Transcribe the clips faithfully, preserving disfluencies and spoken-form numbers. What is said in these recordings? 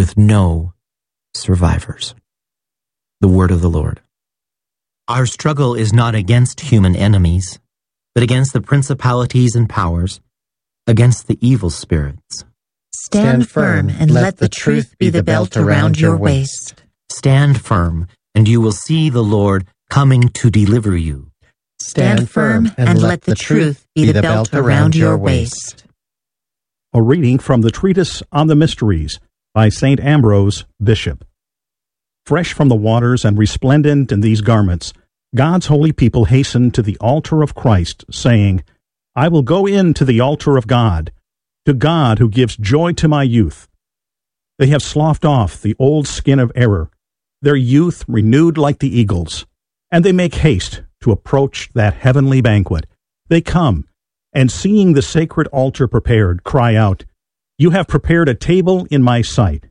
with no survivors. The word of the Lord. Our struggle is not against human enemies, but against the principalities and powers, against the evil spirits. Stand firm and let the truth be the belt around your waist. Stand firm, and you will see the Lord coming to deliver you. Stand firm and let the truth be the belt around your waist. A reading from the Treatise on the Mysteries by Saint Ambrose, Bishop. Fresh from the waters and resplendent in these garments, God's holy people hasten to the altar of Christ, saying, I will go in to the altar of God, to God who gives joy to my youth. They have sloughed off the old skin of error, their youth renewed like the eagle's, and they make haste to approach that heavenly banquet. They come, and seeing the sacred altar prepared, cry out, You have prepared a table in my sight.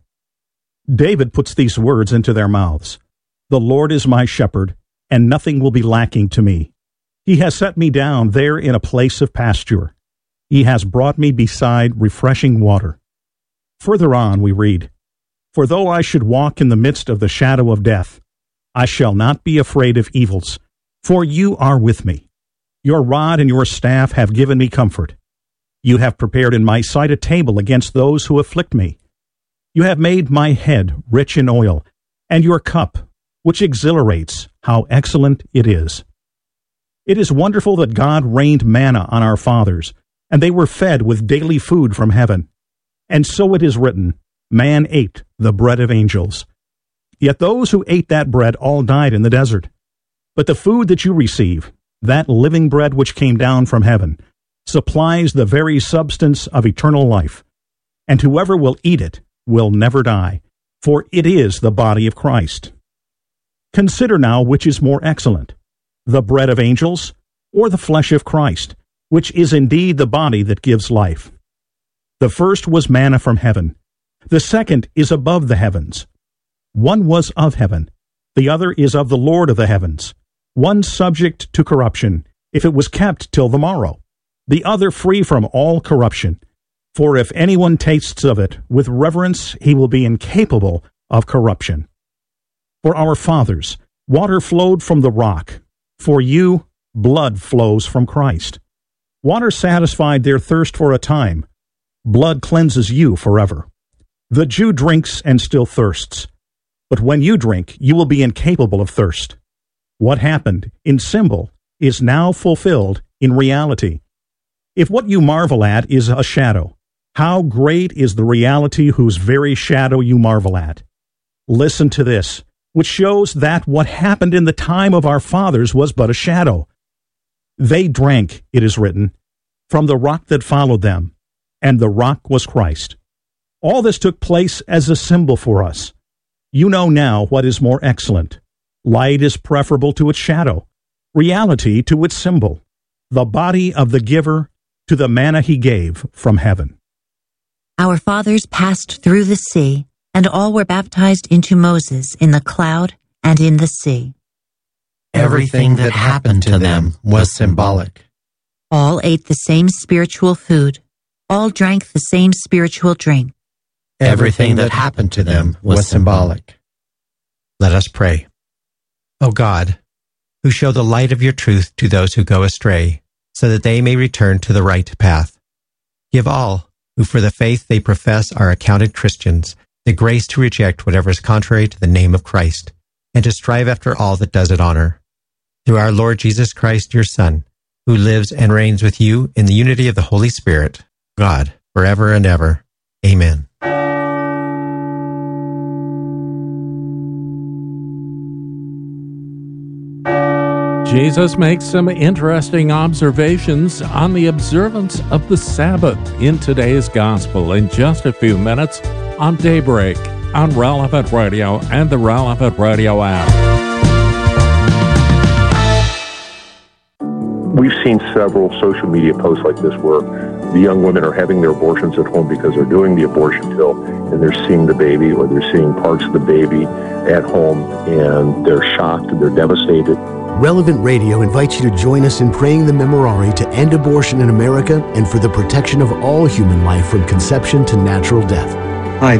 David puts these words into their mouths. The Lord is my shepherd, and nothing will be lacking to me. He has set me down there in a place of pasture. He has brought me beside refreshing water. Further on we read, For though I should walk in the midst of the shadow of death, I shall not be afraid of evils, for you are with me. Your rod and your staff have given me comfort. You have prepared in my sight a table against those who afflict me. You have made my head rich in oil, and your cup, which exhilarates, how excellent it is. It is wonderful that God rained manna on our fathers, and they were fed with daily food from heaven. And so it is written, Man ate the bread of angels. Yet those who ate that bread all died in the desert. But the food that you receive, that living bread which came down from heaven, supplies the very substance of eternal life. And whoever will eat it will never die, for it is the body of Christ. Consider now which is more excellent, the bread of angels or the flesh of Christ, which is indeed the body that gives life. The first was manna from heaven. The second is above the heavens. One was of heaven. The other is of the Lord of the heavens. One subject to corruption, if it was kept till the morrow. The other free from all corruption. For if anyone tastes of it with reverence, he will be incapable of corruption. For our fathers, water flowed from the rock. For you, blood flows from Christ. Water satisfied their thirst for a time. Blood cleanses you forever. The Jew drinks and still thirsts. But when you drink, you will be incapable of thirst. What happened in symbol is now fulfilled in reality. If what you marvel at is a shadow, how great is the reality whose very shadow you marvel at? Listen to this, which shows that what happened in the time of our fathers was but a shadow. They drank, it is written, from the rock that followed them, and the rock was Christ. All this took place as a symbol for us. You know now what is more excellent. Light is preferable to its shadow, reality to its symbol, the body of the giver to the manna he gave from heaven. Our fathers passed through the sea, and all were baptized into Moses in the cloud and in the sea. Everything that happened to them was symbolic. All ate the same spiritual food. All drank the same spiritual drink. Everything that happened to them was symbolic. Let us pray. O God, who show the light of your truth to those who go astray, so that they may return to the right path, give all who for the faith they profess are accounted Christians the grace to reject whatever is contrary to the name of Christ, and to strive after all that does it honor. Through our Lord Jesus Christ, your Son, who lives and reigns with you in the unity of the Holy Spirit, God, forever and ever. Amen. Jesus makes some interesting observations on the observance of the Sabbath in today's Gospel in just a few minutes on Daybreak, on Relevant Radio and the Relevant Radio app. We've seen several social media posts like this where the young women are having their abortions at home because they're doing the abortion pill and they're seeing the baby, or they're seeing parts of the baby at home, and they're shocked and they're devastated. Relevant Radio invites you to join us in praying the Memorare to end abortion in America and for the protection of all human life from conception to natural death.